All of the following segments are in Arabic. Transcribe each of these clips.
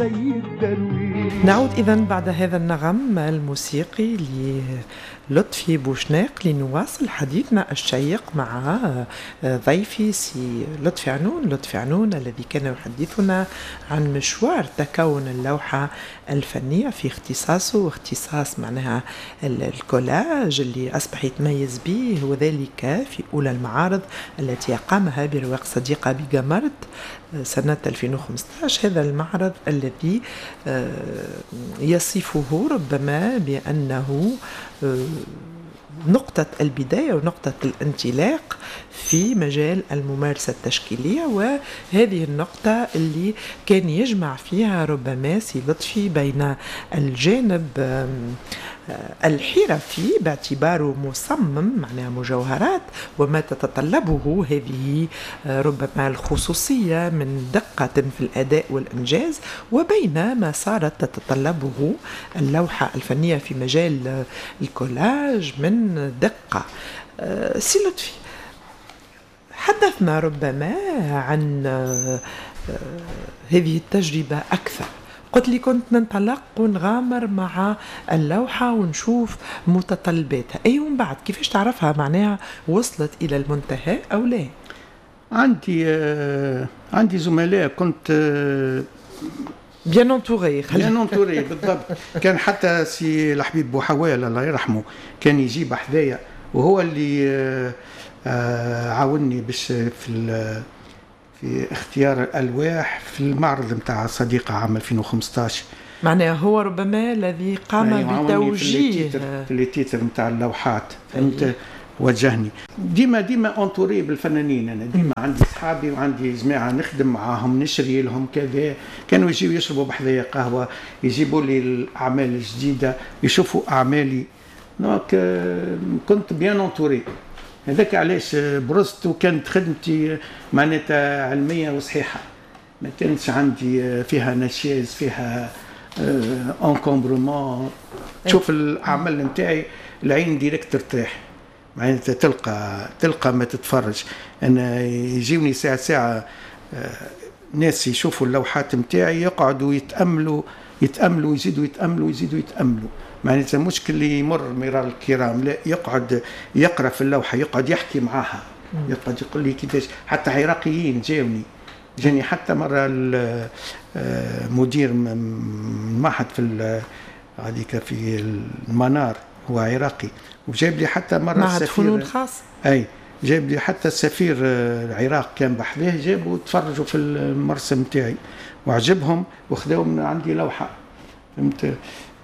نعود إذن بعد هذا النغم الموسيقي للطفي بوشناق لنواصل حديثنا الشيق مع ضيفي سي لطفي عنون. لطفي عنون الذي كان يحدثنا عن مشوار تكون اللوحة الفنية في اختصاصه واختصاص معناها الكولاج اللي أصبح يتميز به، وذلك في أولى المعارض التي أقامها برواق صديقة بقمرت سنة 2015. هذا المعرض الذي يصفه ربما بأنه نقطة البداية ونقطة الانطلاق في مجال الممارسة التشكيلية، وهذه النقطة اللي كان يجمع فيها ربما سي لطفي بين الجانب الحرفي باعتباره مصمم معناها مجوهرات وما تتطلبه هذه ربما الخصوصية من دقة في الأداء والإنجاز، وبين ما صارت تتطلبه اللوحة الفنية في مجال الكولاج من دقة. سي لطفي، حدثنا ربما عن هذه التجربة أكثر. قلت لي كنت ننطلق ونغامر مع اللوحة ونشوف متطلباتها، أي ومن بعد كيفاش تعرفها معناها وصلت إلى المنتهى أو لا؟ عندي زملاء كنت بيان انتوري بالضبط. كان حتى سي الحبيب بوحوال الله يرحمه كان يجيب حذايا، وهو اللي عاوني باش في اختيار الألواح في المعرض متاع صديقة عام 2015. معناها هو ربما الذي قام بتوجيه في التيتر متاع اللوحات، فهمت؟ وجهني ديما انطوري بالفنانين. انا ديما عندي اصحابي وعندي جماعه نخدم معاهم نشري لهم كذا، كانوا يجيوا يشربوا بحذايا قهوه، يجيبوا لي الاعمال الجديده، يشوفوا اعمالي. دونك كنت بيان انطوري. هذاك علاش برزت، وكانت خدمتي معناتها علميه وصحيحه، ما كانش عندي فيها نشاز، فيها انكومبرومون. تشوف الاعمال نتاعي العين ديريكت ترتاح، معناتها تلقى ما تتفرج. انا يجيوني ساعه ناس يشوفوا اللوحات نتاعي يقعدوا يتاملوا يزيدوا يتاملوا. معناتها مش كل يمر مرار الكرام، لا، يقعد يقرا في اللوحه، يقعد يحكي معاها، يقعد يقول لي كيفاش. حتى عراقيين جاني حتى مره مدير المعهد في هذيك في المنار، هو عراقي، وجاب لي حتى مره معهد فنون خاص، اي جاب لي حتى السفير العراق كان بحذاه، جابوا تفرجوا في المرسم تاعي وعجبهم وخذوا من عندي لوحه، فهمت؟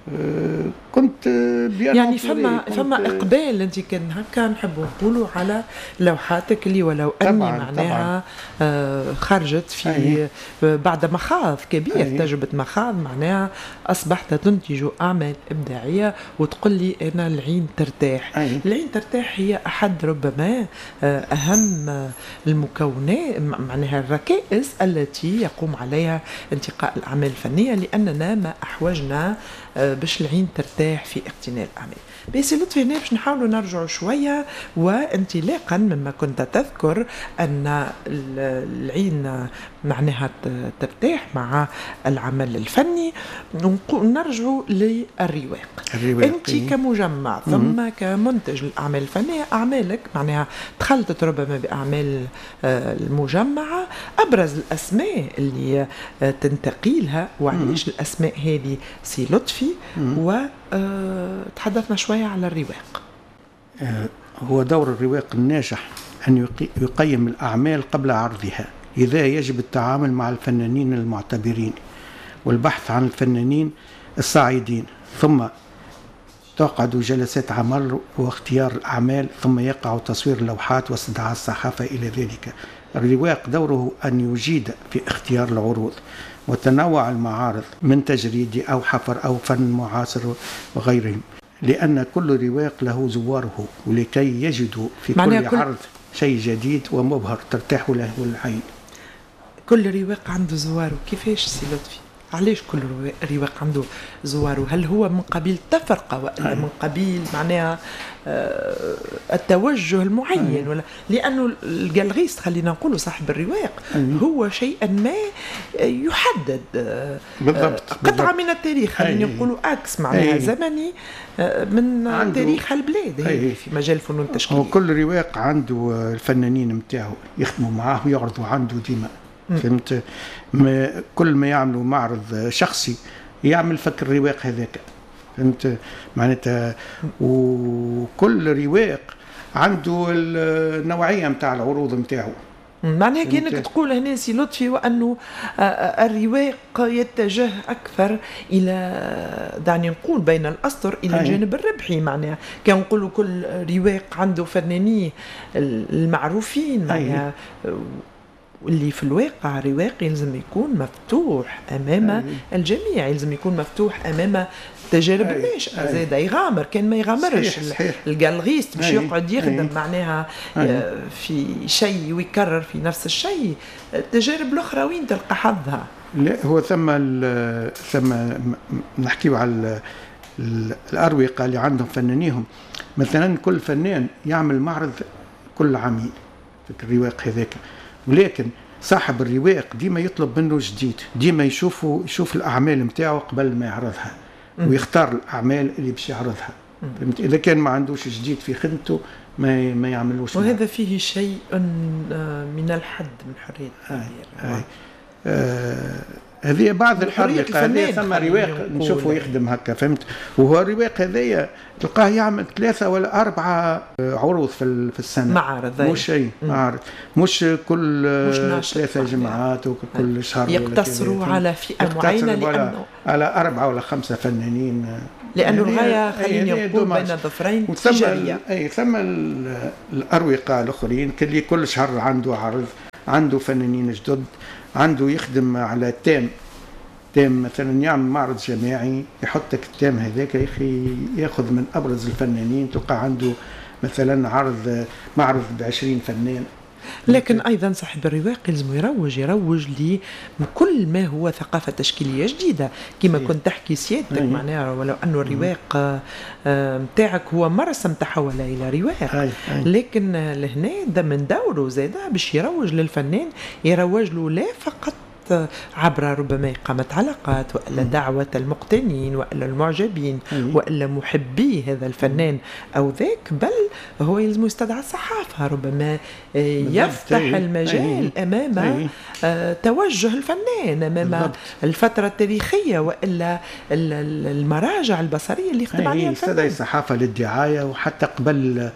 كنت يعني فما اقبال. انت كان هكا نحبوا نقولوا على لوحاتك اللي ولو اني معناها خرجت في بعد مخاض كبير، تجربه مخاض، معناها اصبحت تنتج اعمال ابداعيه وتقول لي انا العين ترتاح. العين ترتاح هي احد ربما اهم المكونات معناها الركائز التي يقوم عليها انتقاء الاعمال الفنيه، لاننا ما احوجنا باش العين ترتاح في اقتناء الأعمال. بس لطفي هنا باش نحاولوا نرجعوا شوية، وانطلاقا مما كنت تذكر أن العين معناها ترتاح مع العمل الفني، نرجعوا للرواق. أنت كمجمع ثم كمنتج للأعمال الفنية، أعمالك معناها تخلطت ربما بأعمال المجمعة. أبرز الأسماء اللي تنتقيلها وعليش الأسماء هذه سي لطفي، وتحدثنا شوية على الرواق. هو دور الرواق الناجح أن يقيم الأعمال قبل عرضها، إذا يجب التعامل مع الفنانين المعتبرين والبحث عن الفنانين الصاعدين، ثم تعقد جلسات عمل واختيار الأعمال، ثم يقع تصوير اللوحات واستدعاء الصحافة إلى ذلك. الرواق دوره أن يجيد في اختيار العروض وتنوع المعارض من تجريدي أو حفر أو فن معاصر وغيرهم، لأن كل رواق له زواره، ولكي يجدوا في كل عرض شيء جديد ومبهر ترتاح له العين. كل رواق عنده زواره. كيفاش سي لطفي؟ علاش كل رواق عنده زواره؟ هل هو من قبيل التفرقة ولا من قبيل معناها التوجه المعين ولا لأنه الجالغيست خلينا نقوله صاحب الرواق هو شيئا ما يحدد قطعة من التاريخ خلينا نقوله أكس معناها زمني من تاريخ البلاد في مجال الفنون التشكيلية. وكل رواق عنده الفنانين متاعه يخدموا معاه ويعرضوا عنده ديما فهمت. كل ما يعملوا معرض شخصي يعمل فك الرواق هذاك فهمت معناتها. وكل رواق عنده النوعية متاع العروض متاعه. معناها كأنك تقول هنا سي لطفي وأنه الرواق يتجه أكثر إلى دعني نقول بين الأسطر إلى الجانب الربحي. معناها كان نقولوا كل رواق عنده فنانيه المعروفين معناها واللي في الواقع رواق يلزم يكون مفتوح أمام الجميع، يلزم يكون مفتوح أمام تجارب الناشئة زاد يغامر. كان ما يغامرش الجالغيست باش يقعد يخدم معناها في شيء ويكرر في نفس الشيء. التجارب الأخرى وين تلقى حظها؟ لا هو ثم نحكيو على الأروقة اللي عندهم فنانيهم. مثلا كل فنان يعمل معرض كل عامين في الرواق هذاك، ولكن صاحب الرواق ديما يطلب منه جديد، ديما يشوف الأعمال متاعه قبل ما يعرضها ويختار الأعمال اللي باش يعرضها. فهمت؟ إذا كان ما عندوش جديد في خدمته ما يعملوش. وهذا فيه شيء من الحد من حرية التعبير. هذه بعض الحريقة. هذه ثم رواق نشوفه يخدم هكا فهمت. وهو الرواق هذايا تلقاه يعمل 3 ولا 4 عروض في السنة معارض. مش شيء معارض، مش كل 3 جمعات وكل شهر يقتصروا على فئة معينة لأنه على 4 ولا 5 فنانين، لأنه الغاية خليني نقول بين ظفرين تجارية. ثم الأروقة الآخرين كل شهر عنده عرض، عنده فنانين جدد، عنده يخدم على تام مثلا يعمل معرض جماعي يحطك التام هذاك يا اخي ياخذ من ابرز الفنانين، تلقى عنده مثلا معرض ب20 فنان. لكن ايضا صاحب الرواق يلزم يروج لكل ما هو ثقافه تشكيليه جديده كما كنت تحكي سيادتك معناها. ولو انه الرواق نتاعك هو مرسم تحول الى رواق، لكن لهنا ده من دوره زاده باش يروج للفنان، يروج له لا فقط عبر ربما إقامة علاقات وإلا دعوة المقتنين وإلا المعجبين وإلا محبي هذا الفنان أو ذاك، بل هو يلزم يستدعى الصحافة، ربما يفتح المجال أمام توجه الفنان، أمام الفترة التاريخية وإلا المراجع البصرية اللي يخدم عليها الفنان. يستدعي الصحافة للدعاية، وحتى قبل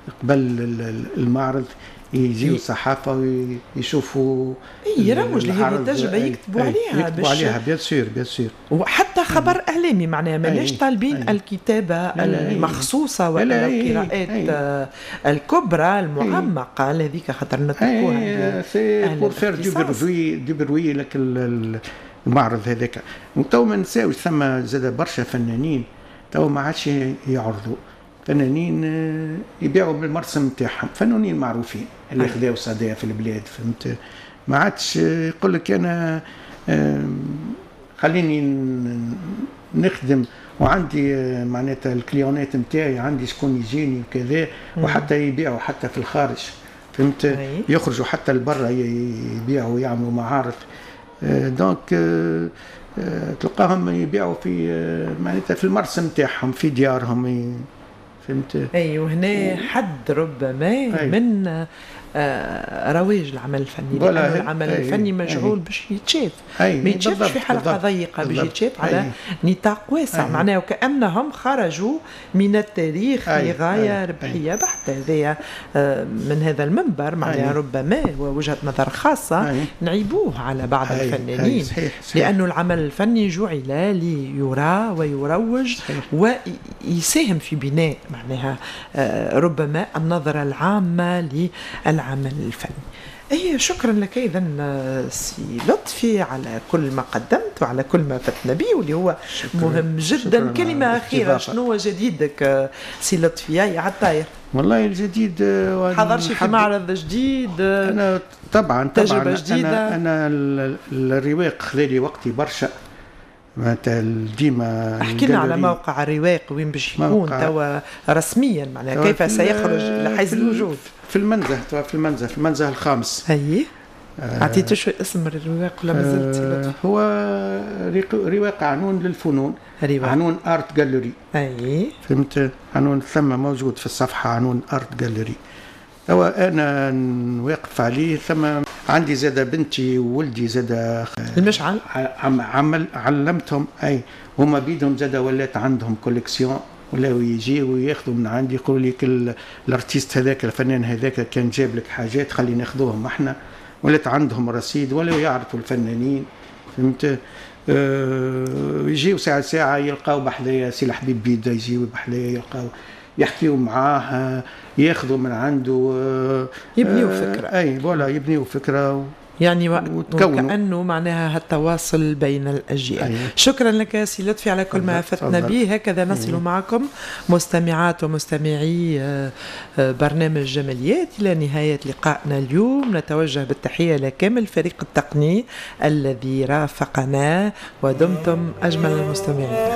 المعرض يجيو الصحافة ويشوفوا يروج لهذه التجربة، يكتبوا عليها بيان سور. وحتى خبر إعلامي معناها ماناش طالبين الكتابة المخصوصة ولا القراءات الكبرى المعمقة هذيك خاطر نتركوها بور فير دو بروي لك المعرض هذاك. وتو ما نساوش ثم زاد برشا فنانين تو ما عادش يعرضوا، فنانين يبيعوا بالمرسم نتاعهم، فنانين معروفين اللي خذاو صدايا في البلاد فهمت. ما عادش يقول لك انا خليني نخدم وعندي معناتها الكليونات نتاعي، عندي شكون يجيني وكذا، وحتى يبيعوا حتى في الخارج فهمت، يخرجوا حتى لبرا يبيعوا ويعملوا معارض. دونك تلقاهم يبيعوا في معناتها في المرسم نتاعهم في ديارهم فهمت. وهنا حد ربما من رواج العمل الفني، لأن العمل الفني مجعول باش يتشاف، ما يتشافش في حلقة ضيقة، باش يتشاف على نطاق واسع معناه، وكأنهم خرجوا من التاريخ لغاية ربحية بحتة. هذا من هذا المنبر معناه ربما ووجهة نظر خاصة نعيبوه على بعض الفنانين، لأنه العمل الفني جعل ليرى ويروج ويساهم في بناء معناها ربما النظرة العامة للعمل الفني. شكرا لك إذن سي لطفي على كل ما قدمت وعلى كل ما فتنا به، واللي هو مهم جدا. كلمة أخيرة، شنو جديدك سي لطفي يا عطاير؟ والله الجديد حضرش في معرض جديد؟ أنا طبعا تجربة جديدة. أنا الرواق خلالي وقتي برشا، ديما احكينا على موقع الرواق وين باش يكون توا رسميا، معناها كيف سيخرج لحيز الوجود؟ في المنزه الخامس. اي عطيتوا شو اسم الرواق ولا مازلت؟ هو رواق عنون للفنون، عنون ارت جاليري. اي فهمت، عنون ثم موجود في الصفحه عنون ارت جاليري. هو انا واقف عليه. ثم عندي زاده بنتي وولدي زاده المشعل علمتهم، اي هما بيدهم زاده ولات عندهم كوليكسيون، ولاو يجيو وياخذوا من عندي يقولوا لي كل الارتيست هذاك الفنان هذاك كان جاب لك حاجات خلي ناخذوهم احنا، ولات عندهم رصيد ولاو يعرفوا الفنانين. فهمت، يجيو ساعه يلقاو بحذايا سي الحبيب بيدا، يجيو بحذايا يلقاو يحكيوا معاه، ياخذوا من عنده، يبنيوا فكره. اي فوالا يبنيوا فكره يعني وكأنه معناها التواصل بين الأجيال. أيوة. شكرا لك سي لطفي على كل ما أفدتنا به. هكذا نصل معكم مستمعات ومستمعي برنامج جماليات إلى نهاية لقائنا اليوم. نتوجه بالتحية لكامل الفريق التقني الذي رافقنا، ودمتم أجمل المستمعين.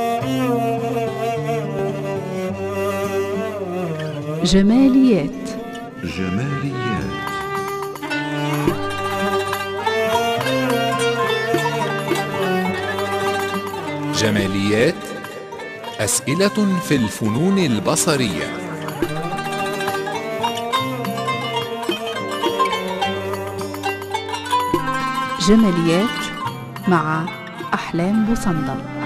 جماليات. جماليات، أسئلة في الفنون البصرية. جماليات مع أحلام بوصندل.